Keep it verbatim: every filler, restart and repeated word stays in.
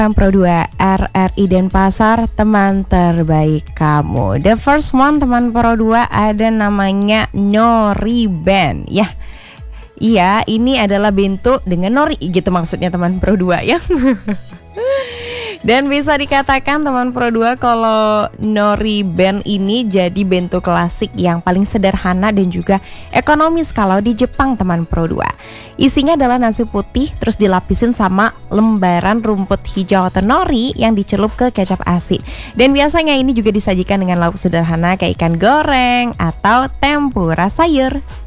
Pro dua R R I Denpasar, teman terbaik kamu. The first one teman Pro dua ada namanya Nori Band ya. Iya, ini adalah bentuk dengan nori gitu maksudnya teman Pro dua ya. Dan bisa dikatakan teman Pro dua kalau nori band ini jadi bento klasik yang paling sederhana dan juga ekonomis kalau di Jepang teman Pro dua. Isinya adalah nasi putih terus dilapisin sama lembaran rumput hijau atau nori yang dicelup ke kecap asin. Dan biasanya ini juga disajikan dengan lauk sederhana kayak ikan goreng atau tempura sayur.